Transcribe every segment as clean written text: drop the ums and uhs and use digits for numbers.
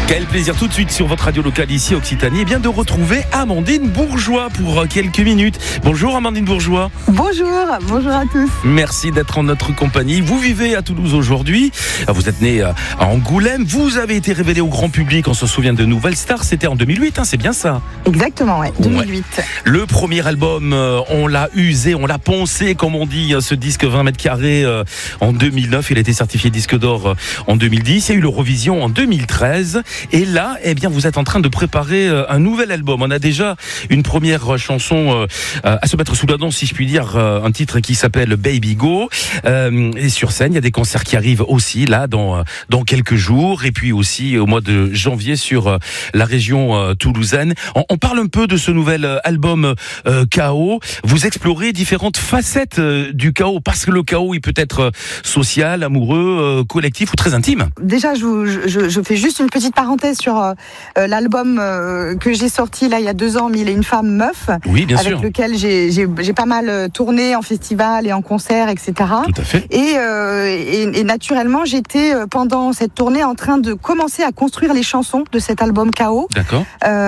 Quel plaisir tout de suite sur votre radio locale ici Occitanie, et bien de retrouver Amandine Bourgeois pour quelques minutes. Bonjour Amandine Bourgeois. Bonjour à tous. Merci d'être en notre compagnie. Vous vivez à Toulouse aujourd'hui, vous êtes né à Angoulême, vous avez été révélé au grand public, on se souvient de Nouvelle Star, c'était en 2008, c'est bien ça? Exactement, ouais, 2008. Ouais. Le premier album, on l'a usé, on l'a poncé, comme on dit, ce disque 20 mètres carrés en 2009, il a été certifié disque d'or en 2010, il y a eu l'Eurovision en 2013. Et là, eh bien, vous êtes en train de préparer un nouvel album. On a déjà une première chanson à se mettre sous la dent, si je puis dire, un titre qui s'appelle Baby Go. Et sur scène, il y a des concerts qui arrivent aussi là dans quelques jours. Et puis aussi au mois de janvier sur la région toulousaine. On parle un peu de ce nouvel album Chaos. Vous explorez différentes facettes du chaos, parce que le chaos, il peut être social, amoureux, collectif ou très intime. Déjà, je fais juste une petite parenthèse sur l'album que j'ai sorti là il y a 2 ans, Mille et une femmes meufs, oui, bien avec sûr. lequel j'ai pas mal tourné en festival et en concert, etc. Tout à fait. Et naturellement, j'étais pendant cette tournée en train de commencer à construire les chansons de cet album Chaos. D'accord.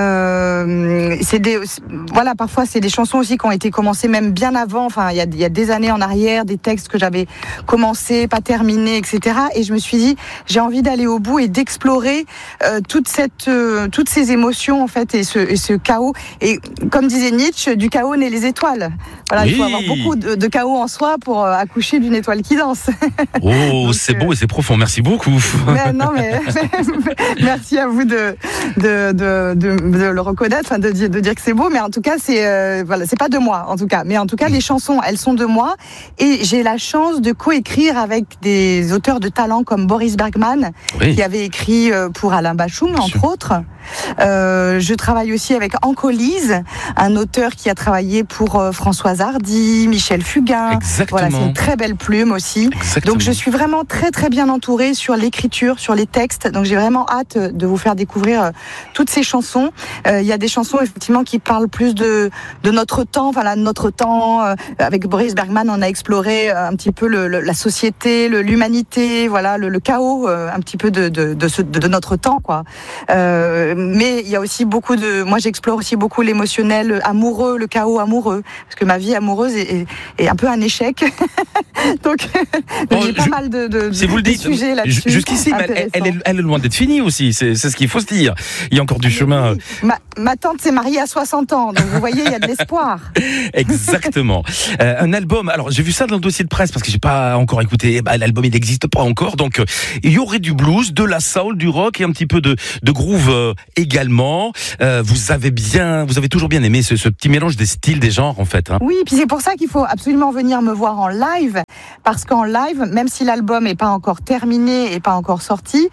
Parfois c'est des chansons aussi qui ont été commencées même bien avant. Enfin, il y a des années en arrière, des textes que j'avais commencé, pas terminés, etc. Et je me suis dit, j'ai envie d'aller au bout et d'explorer toutes ces émotions en fait et ce chaos. Et comme disait Nietzsche, du chaos naît les étoiles. Voilà, oui. Il faut avoir beaucoup de chaos en soi pour accoucher d'une étoile qui danse. Oh, donc, c'est beau et c'est profond. Merci beaucoup. Merci à vous de le reconnaître, de dire que c'est beau. Mais en tout cas, c'est pas de moi, en tout cas. Mais en tout cas, les chansons, elles sont de moi. Et j'ai la chance de coécrire avec des auteurs de talent comme Boris Bergman, qui avait écrit pour Alain Bachung, entre autres. Je travaille aussi avec Ancolise, un auteur qui a travaillé pour Françoise Hardy, Michel Fugain. Exactement. Voilà, c'est une très belle plume aussi. Exactement. Donc je suis vraiment très très bien entourée sur l'écriture, sur les textes. Donc j'ai vraiment hâte de vous faire découvrir toutes ces chansons. Il y a des chansons effectivement qui parlent plus de notre temps. Voilà, notre temps. Avec Boris Bergman, on a exploré un petit peu la société, l'humanité, voilà, le chaos, un petit peu de notre temps, quoi. Mais il y a aussi moi j'explore aussi beaucoup l'émotionnel amoureux, le chaos amoureux, parce que ma vie amoureuse est un peu un échec. donc j'ai pas mal de si vous le dites, sujets là-dessus. Jusqu'ici, elle est loin d'être finie aussi, c'est ce qu'il faut se dire. Il y a encore du chemin. Oui. Ma tante s'est mariée à 60 ans, donc vous voyez, il y a de l'espoir. Exactement. Un album, alors j'ai vu ça dans le dossier de presse, parce que j'ai pas encore écouté, l'album il n'existe pas encore, donc il y aurait du blues, de la soul, du rock et un petit peu de groove également. Vous avez toujours bien aimé ce petit mélange des styles, des genres en fait. Hein. Oui, puis c'est pour ça qu'il faut absolument venir me voir en live, parce qu'en live, même si l'album est pas encore terminé et pas encore sorti,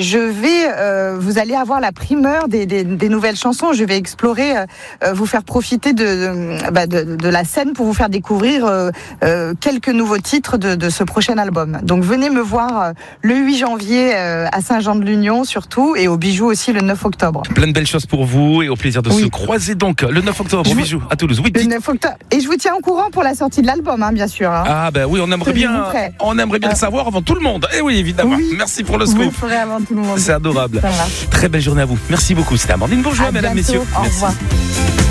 vous allez avoir la primeur des nouvelles chansons. Je vais explorer, vous faire profiter de la scène pour vous faire découvrir quelques nouveaux titres de ce prochain album. Donc venez me voir le 8 janvier à Saint-Jean-de-Lunion surtout, et au Bijou aussi le 9 octobre. Plein de belles choses pour vous et au plaisir de se croiser donc le 9 octobre au Bijou à Toulouse. Oui, le 9 octobre. Et je vous tiens au courant pour la sortie de l'album, hein, bien sûr. Hein. Ah ben oui, on aimerait bien le savoir avant tout le monde. Eh oui, évidemment. Oui. Merci pour le scoop. Vous le ferez avant tout le monde. C'est adorable. Très belle journée à vous. Merci beaucoup. C'était Amandine Bourgeois, mesdames, messieurs. Au revoir.